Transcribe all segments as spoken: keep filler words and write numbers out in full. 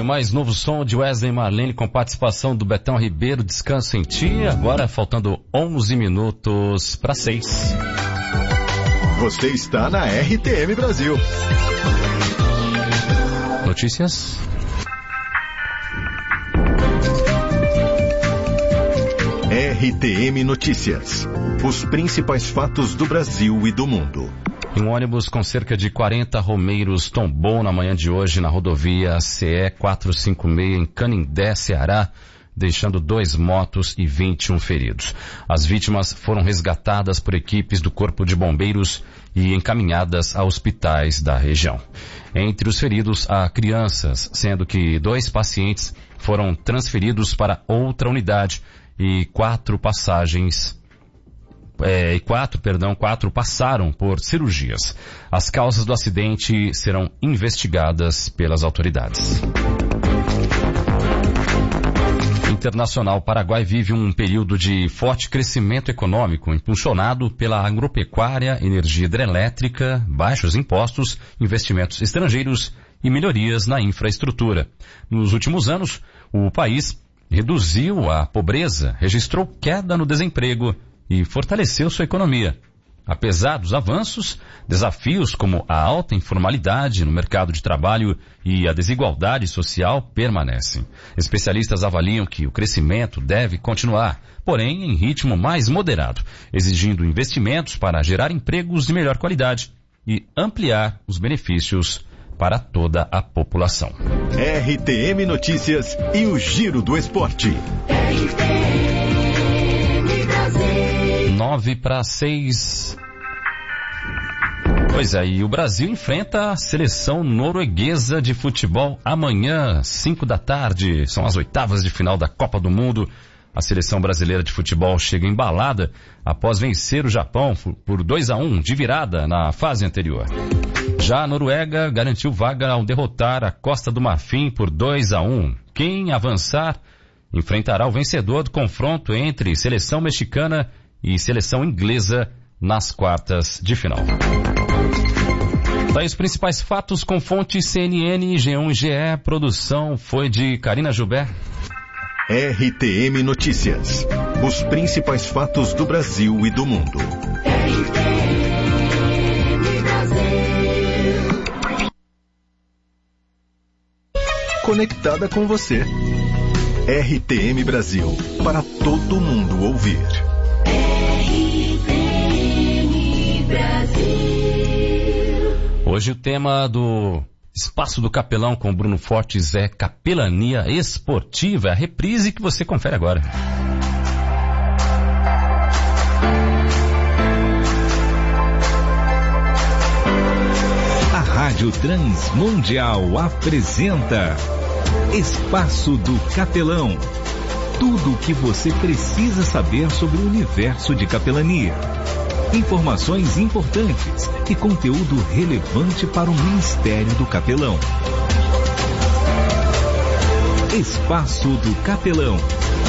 mais novo som de Wesley Marlene com participação do Betão Ribeiro, Descanso em Ti. Agora faltando onze minutos para seis. Você está na R T M Brasil. Notícias. R T M Notícias. Os principais fatos do Brasil e do mundo. Um ônibus com cerca de quarenta romeiros tombou na manhã de hoje na rodovia C E quatrocentos e cinquenta e seis em Canindé, Ceará, deixando dois mortos e vinte e um feridos. As vítimas foram resgatadas por equipes do Corpo de Bombeiros e encaminhadas a hospitais da região. Entre os feridos há crianças, sendo que dois pacientes foram transferidos para outra unidade e quatro passagens É, e quatro, perdão, quatro passaram por cirurgias. As causas do acidente serão investigadas pelas autoridades. Internacional, Paraguai vive um período de forte crescimento econômico, impulsionado pela agropecuária, energia hidrelétrica, baixos impostos, investimentos estrangeiros e melhorias na infraestrutura. Nos últimos anos, o país reduziu a pobreza, registrou queda no desemprego e fortaleceu sua economia. Apesar dos avanços, desafios como a alta informalidade no mercado de trabalho e a desigualdade social permanecem. Especialistas avaliam que o crescimento deve continuar, porém em ritmo mais moderado, exigindo investimentos para gerar empregos de melhor qualidade e ampliar os benefícios para toda a população. R T M Notícias e o Giro do Esporte. R T M Brasil. Nove para seis. Pois é, e o Brasil enfrenta a seleção norueguesa de futebol amanhã, cinco da tarde. São as oitavas de final da Copa do Mundo. A seleção brasileira de futebol chega embalada após vencer o Japão por dois a um de virada na fase anterior. Já a Noruega garantiu vaga ao derrotar a Costa do Marfim por dois a um. Quem avançar enfrentará o vencedor do confronto entre seleção mexicana e seleção inglesa nas quartas de final. Daí os principais fatos com fonte C N N, G um e G E. Produção foi de Karina Gilbert. R T M Notícias. Os principais fatos do Brasil e do mundo. R T M Brasil. Conectada com você. R T M Brasil. Para todo mundo ouvir. Hoje o tema do Espaço do Capelão com Bruno Fortes é Capelania Esportiva, a reprise que você confere agora. A Rádio Transmundial apresenta Espaço do Capelão. Tudo o que você precisa saber sobre o universo de capelania. Informações importantes e conteúdo relevante para o Ministério do Capelão. Espaço do Capelão.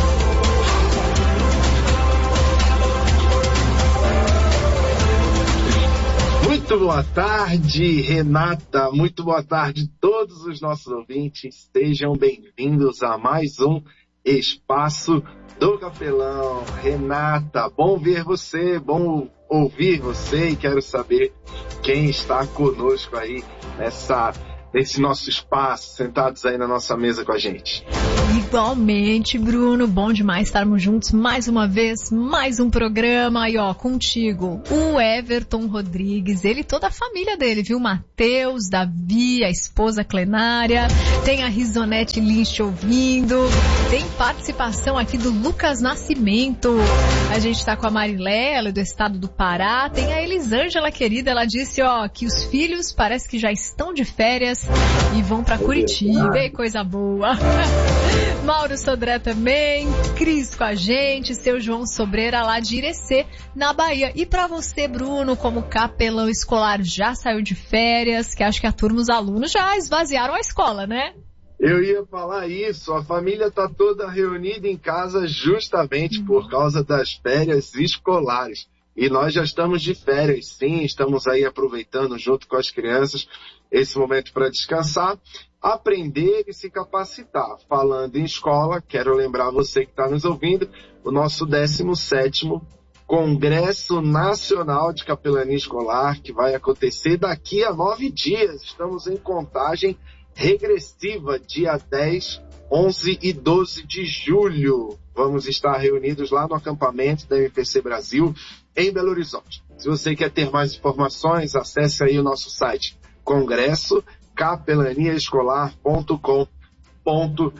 Muito boa tarde, Renata. Muito boa tarde a todos os nossos ouvintes. Sejam bem-vindos a mais um Espaço do Capelão. Renata, bom ver você, bom ouvir você e quero saber quem está conosco aí nessa, nesse nosso espaço, sentados aí na nossa mesa com a gente. Igualmente, Bruno, bom demais estarmos juntos mais uma vez, mais um programa, e ó, contigo, o Everton Rodrigues, ele e toda a família dele, viu? Matheus, Davi, a esposa Clenária, tem a Risonete Lynch ouvindo, tem participação aqui do Lucas Nascimento, a gente tá com a Marilé, ela é do estado do Pará, tem a Elisângela querida, ela disse, ó, que os filhos parece que já estão de férias e vão pra Curitiba, e coisa boa. Mauro Sodré também, Cris com a gente, seu João Sobreira lá de Irecê, na Bahia. E pra você, Bruno, como capelão escolar, já saiu de férias, que acho que a turma, os alunos já esvaziaram a escola, né? Eu ia falar isso, a família tá toda reunida em casa justamente por causa das férias escolares. E nós já estamos de férias, sim, estamos aí aproveitando junto com as crianças esse momento para descansar. aprender e se capacitar. Falando em escola, quero lembrar você que está nos ouvindo, o nosso décimo sétimo Congresso Nacional de Capelania Escolar, que vai acontecer daqui a nove dias. Estamos em contagem regressiva, dia dez, onze e doze de julho. Vamos estar reunidos lá no acampamento da M P C Brasil, em Belo Horizonte. Se você quer ter mais informações, acesse aí o nosso site, congresso capelania escolar ponto com ponto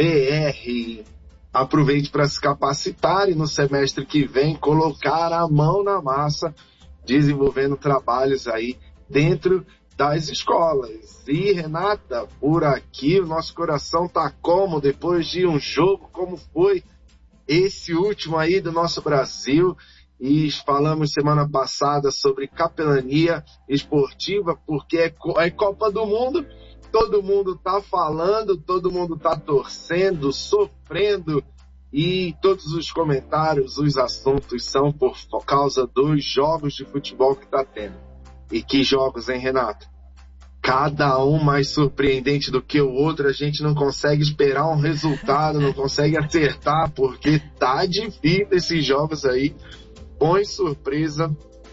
br. Aproveite para se capacitar e no semestre que vem colocar a mão na massa, desenvolvendo trabalhos aí dentro das escolas. E Renata, por aqui o nosso coração tá como depois de um jogo como foi esse último aí do nosso Brasil. E falamos semana passada sobre capelania esportiva, porque é, é Copa do Mundo, todo mundo tá falando, todo mundo tá torcendo, sofrendo, e todos os comentários, os assuntos são por causa dos jogos de futebol que tá tendo. E que jogos, hein, Renato? Cada um mais surpreendente do que o outro, a gente não consegue esperar um resultado, não consegue acertar, porque tá difícil esses jogos aí. Põe surpresa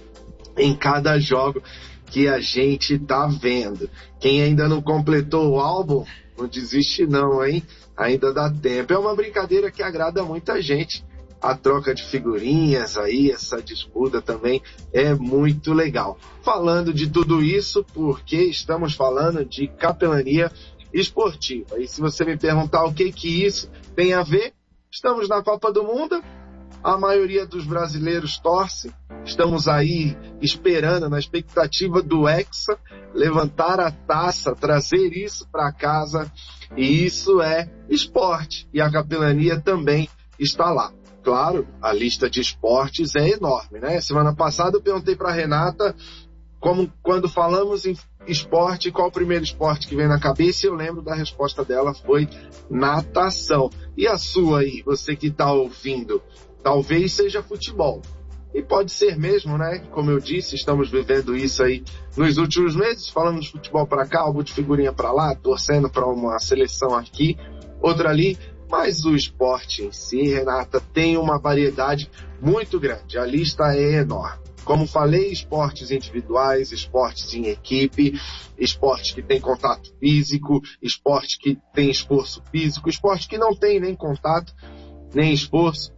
em cada jogo que a gente tá vendo. Quem ainda não completou o álbum, não desiste não, hein? Ainda dá tempo. É uma brincadeira que agrada muita gente. A troca de figurinhas aí, essa disputa também é muito legal. Falando de tudo isso, porque estamos falando de capelania esportiva. E se você me perguntar o que que isso tem a ver, estamos na Copa do Mundo. A maioria dos brasileiros torce. Estamos aí esperando, na expectativa do Hexa, levantar a taça, trazer isso para casa. E isso é esporte. E a capelania também está lá. Claro, a lista de esportes é enorme, né? Semana passada eu perguntei para a Renata, como, quando falamos em esporte, qual o primeiro esporte que vem na cabeça, e eu lembro da resposta dela, foi natação. E a sua aí, você que está ouvindo? Talvez seja futebol. E pode ser mesmo, né? Como eu disse, estamos vivendo isso aí nos últimos meses. Falamos de futebol para cá, álbum de figurinha para lá, torcendo para uma seleção aqui, outra ali. Mas o esporte em si, Renata, tem uma variedade muito grande. A lista é enorme. Como falei, esportes individuais, esportes em equipe, esporte que tem contato físico, esporte que tem esforço físico, esporte que não tem nem contato, nem esforço.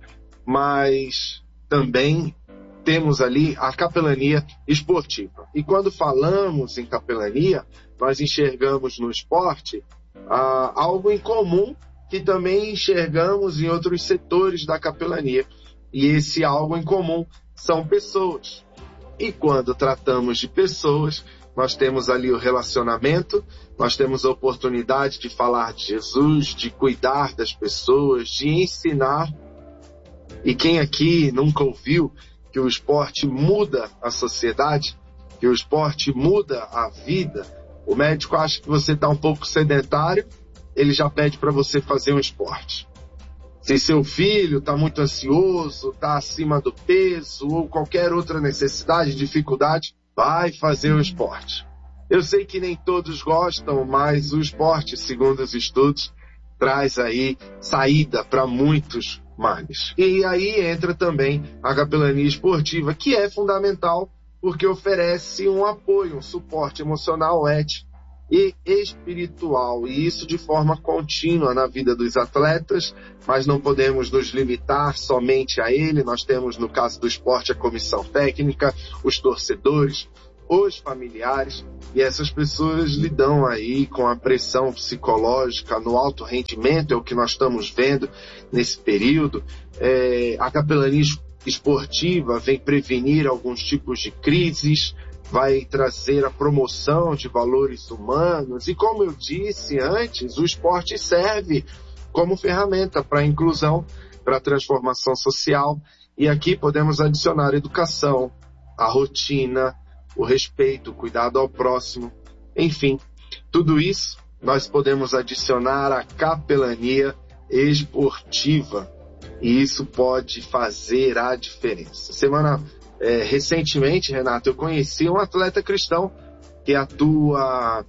Mas também temos ali a capelania esportiva. E quando falamos em capelania, nós enxergamos no esporte ah, algo em comum que também enxergamos em outros setores da capelania. E esse algo em comum são pessoas. E quando tratamos de pessoas, nós temos ali o relacionamento, nós temos a oportunidade de falar de Jesus, de cuidar das pessoas, de ensinar. E quem aqui nunca ouviu que o esporte muda a sociedade, que o esporte muda a vida? O médico acha que você está um pouco sedentário, ele já pede para você fazer um esporte. Se seu filho está muito ansioso, está acima do peso ou qualquer outra necessidade, dificuldade, vai fazer o esporte. Eu sei que nem todos gostam, mas o esporte, segundo os estudos, traz aí saída para muitos males. E aí entra também a capelania esportiva, que é fundamental porque oferece um apoio, um suporte emocional, ético e espiritual, e isso de forma contínua na vida dos atletas, mas não podemos nos limitar somente a ele. Nós temos, no caso do esporte, a comissão técnica, os torcedores, os familiares, e essas pessoas lidam aí com a pressão psicológica no alto rendimento, é o que nós estamos vendo nesse período. É, a capelania esportiva vem prevenir alguns tipos de crises, vai trazer a promoção de valores humanos, e como eu disse antes, o esporte serve como ferramenta para a inclusão, para a transformação social, e aqui podemos adicionar a educação, a rotina, o respeito, o cuidado ao próximo, enfim, tudo isso nós podemos adicionar à capelania esportiva, e isso pode fazer a diferença. Semana é, recentemente, Renato, eu conheci um atleta cristão que atua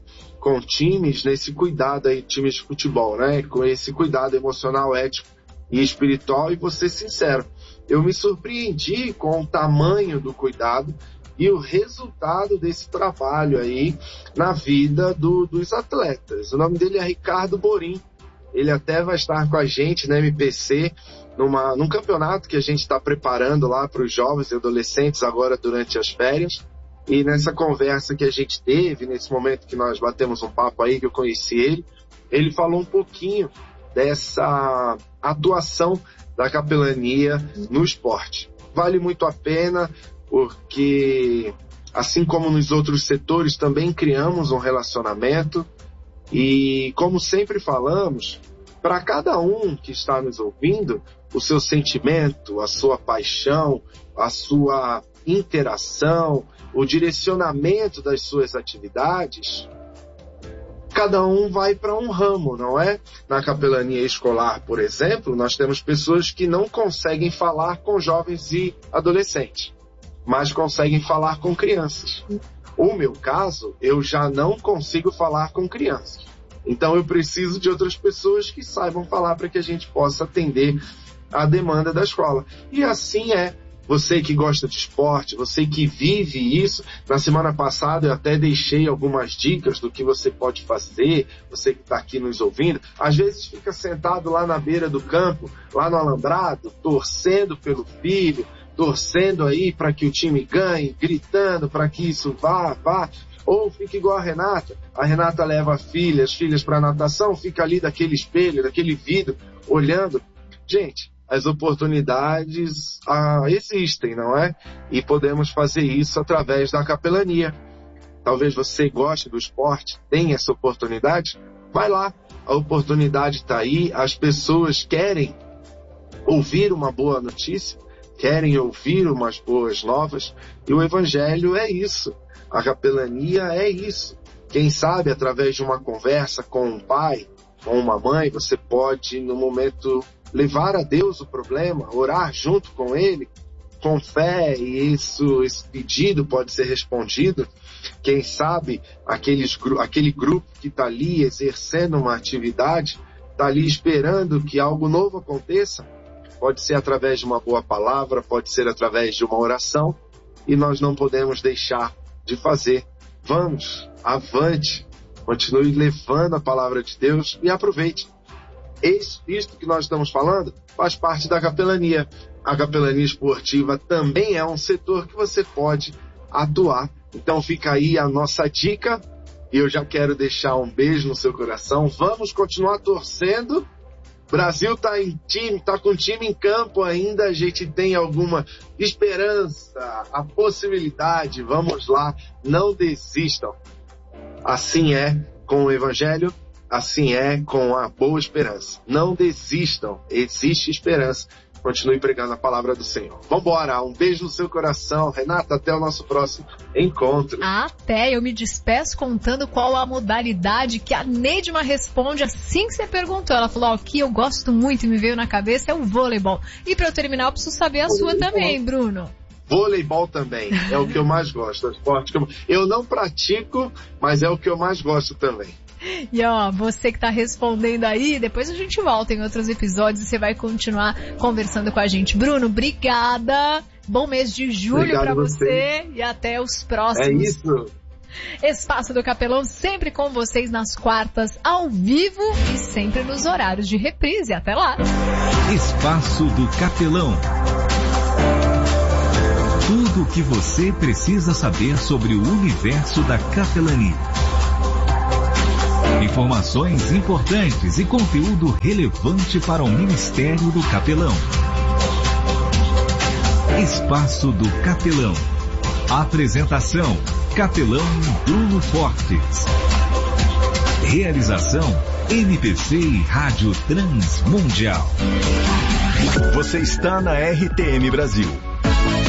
com times nesse cuidado aí, times de futebol, né? Com esse cuidado emocional, ético e espiritual. E vou ser sincero, eu me surpreendi com o tamanho do cuidado e o resultado desse trabalho aí na vida do, dos atletas. O nome dele é Ricardo Borim. Ele até vai estar com a gente na M P C, numa, num campeonato que a gente está preparando lá para os jovens e adolescentes agora durante as férias. E nessa conversa que a gente teve, nesse momento que nós batemos um papo aí, que eu conheci ele, ele falou um pouquinho dessa atuação da capelania no esporte. Vale muito a pena, porque assim como nos outros setores também criamos um relacionamento e, como sempre falamos, para cada um que está nos ouvindo, o seu sentimento, a sua paixão, a sua interação, o direcionamento das suas atividades, cada um vai para um ramo, não é? Na capelania escolar, por exemplo, nós temos pessoas que não conseguem falar com jovens e adolescentes, mas conseguem falar com crianças. O meu caso, eu já não consigo falar com crianças. Então eu preciso de outras pessoas que saibam falar para que a gente possa atender a demanda da escola. E assim é. Você que gosta de esporte, você que vive isso, na semana passada eu até deixei algumas dicas do que você pode fazer, você que está aqui nos ouvindo, às vezes fica sentado lá na beira do campo, lá no alambrado, torcendo pelo filho, torcendo aí para que o time ganhe, gritando para que isso vá, vá, ou fica igual a Renata, a Renata leva a filha, as filhas para natação, fica ali daquele espelho, daquele vidro, olhando. Gente, as oportunidades ah, existem, não é? E podemos fazer isso através da capelania. Talvez você goste do esporte, tenha essa oportunidade, vai lá. A oportunidade está aí, as pessoas querem ouvir uma boa notícia, querem ouvir umas boas novas, e o Evangelho é isso. A capelania é isso. Quem sabe, através de uma conversa com um pai, com uma mãe, você pode, no momento, levar a Deus o problema, orar junto com Ele, com fé, e isso, esse pedido pode ser respondido. Quem sabe, aqueles, aquele grupo que está ali exercendo uma atividade, está ali esperando que algo novo aconteça. Pode ser através de uma boa palavra, pode ser através de uma oração, e nós não podemos deixar de fazer. Vamos, avante, continue levando a palavra de Deus e aproveite. Isto que nós estamos falando faz parte da capelania. A capelania esportiva também é um setor que você pode atuar. Então fica aí a nossa dica, e eu já quero deixar um beijo no seu coração. Vamos continuar torcendo. Brasil está em time, está com time em campo ainda, a gente tem alguma esperança, a possibilidade. Vamos lá, não desistam. Assim é com o Evangelho, assim é com a boa esperança. Não desistam, existe esperança. Continue pregando a palavra do Senhor. Vambora, um beijo no seu coração. Renata, até o nosso próximo encontro. Até, eu me despeço contando qual a modalidade que a Neidma responde assim que você perguntou. Ela falou, ó, que eu gosto muito e me veio na cabeça é o vôleibol. E pra eu terminar, eu preciso saber a sua também, Bruno. Voleibol também, é o que eu mais gosto. É o esporte que eu... eu não pratico, mas é o que eu mais gosto também. E ó, você que tá respondendo aí, depois a gente volta em outros episódios e você vai continuar conversando com a gente. Bruno, obrigada. Bom mês de julho para você. você e até os próximos. É isso. Espaço do Capelão sempre com vocês nas quartas ao vivo e sempre nos horários de reprise. Até lá. Espaço do Capelão. Tudo o que você precisa saber sobre o universo da capelania. Informações importantes e conteúdo relevante para o Ministério do Capelão. Espaço do Capelão. Apresentação: Capelão Bruno Fortes. Realização: M P C e Rádio Transmundial. Você está na R T M Brasil.